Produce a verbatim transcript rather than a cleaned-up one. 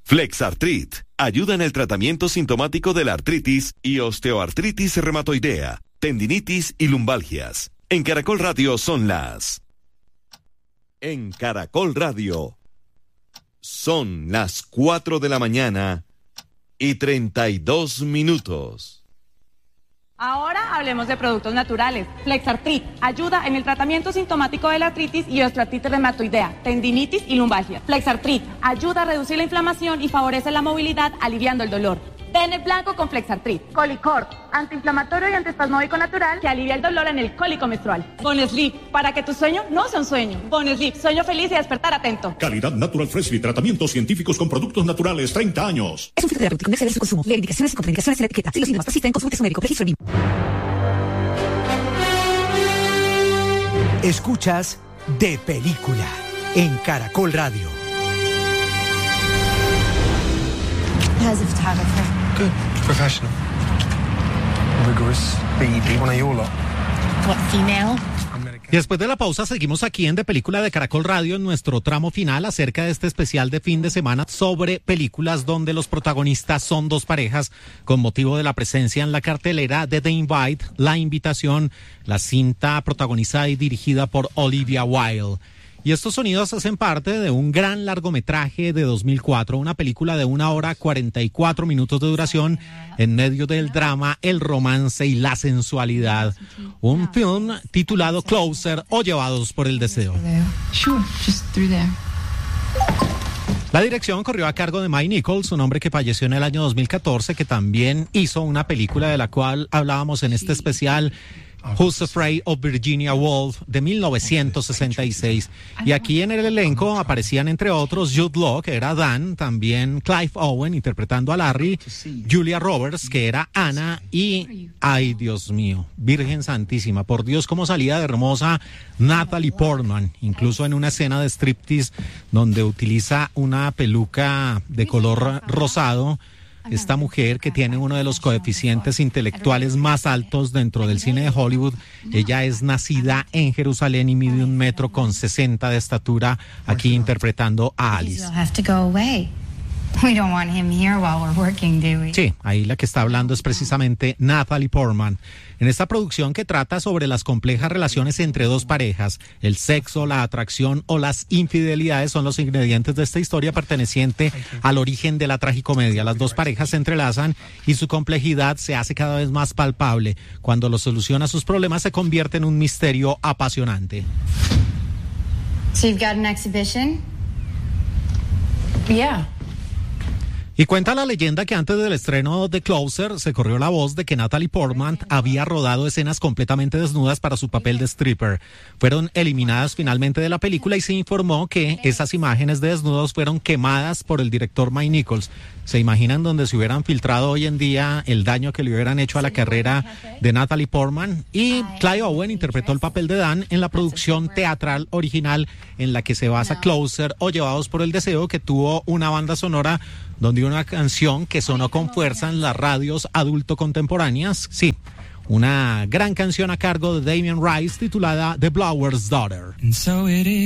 Flexartrit ayuda en el tratamiento sintomático de la artritis y osteoartritis reumatoidea, tendinitis y lumbalgias. En Caracol Radio son las... En Caracol Radio son las cuatro de la mañana y treinta y dos minutos. Ahora hablemos de productos naturales. Flexartrit ayuda en el tratamiento sintomático de la artritis y osteoartritis reumatoidea, tendinitis y lumbalgia. Flexartrit ayuda a reducir la inflamación y favorece la movilidad, aliviando el dolor. Pene blanco con Flexartrit. Colicort, antiinflamatorio y antiespasmódico natural que alivia el dolor en el cólico menstrual. Bonesleep, para que tu sueño no sea un sueño. Bonesleep, sueño feliz y despertar atento. Calidad Natural Freshly, tratamientos científicos con productos naturales, treinta años. Es un filtro terapéutico, no excede su consumo. Leer indicaciones y contraindicaciones en la etiqueta. Si los síntomas persisten, consulte a su médico. Registro B I M. Escuchas De Película en Caracol Radio. How's the photographer? Good. Professional. Rigorous. B E P, one of your lot. What, female? Y después de la pausa seguimos aquí en De Película de Caracol Radio en nuestro tramo final acerca de este especial de fin de semana sobre películas donde los protagonistas son dos parejas con motivo de la presencia en la cartelera de The Invite, La Invitación, la cinta protagonizada y dirigida por Olivia Wilde. Y estos sonidos hacen parte de un gran largometraje de dos mil cuatro, una película de una hora cuarenta y cuatro minutos de duración en medio del drama, el romance y la sensualidad. Un film titulado Closer o Llevados por el Deseo. La dirección corrió a cargo de Mike Nichols, un hombre que falleció en el año dos mil catorce, que también hizo una película de la cual hablábamos en este especial, Who's Afraid of Virginia Woolf, de mil novecientos sesenta y seis. Y aquí en el elenco aparecían entre otros Jude Law, que era Dan, también Clive Owen interpretando a Larry, Julia Roberts, que era Anna, y, ay Dios mío, Virgen Santísima, por Dios cómo salía de hermosa Natalie Portman, incluso en una escena de striptease donde utiliza una peluca de color rosado. Esta mujer, que tiene uno de los coeficientes intelectuales más altos dentro del cine de Hollywood, ella es nacida en Jerusalén y mide un metro con sesenta de estatura, aquí interpretando a Alice. Sí, ahí la que está hablando es precisamente Natalie Portman. En esta producción que trata sobre las complejas relaciones entre dos parejas, el sexo, la atracción o las infidelidades son los ingredientes de esta historia perteneciente al origen de la tragicomedia. Las dos parejas se entrelazan y su complejidad se hace cada vez más palpable. Cuando lo soluciona sus problemas se convierte en un misterio apasionante. So you've got an exhibition? Yeah. Y cuenta la leyenda que antes del estreno de Closer se corrió la voz de que Natalie Portman había rodado escenas completamente desnudas para su papel de stripper. Fueron eliminadas finalmente de la película y se informó que esas imágenes de desnudos fueron quemadas por el director Mike Nichols. ¿Se imaginan donde se hubieran filtrado hoy en día el daño que le hubieran hecho a la carrera de Natalie Portman? Y Clive Owen interpretó el papel de Dan en la producción teatral original en la que se basa Closer o Llevados por el Deseo, que tuvo una banda sonora donde una canción que sonó con fuerza en las radios adulto contemporáneas, sí, una gran canción a cargo de Damien Rice titulada The Blower's Daughter.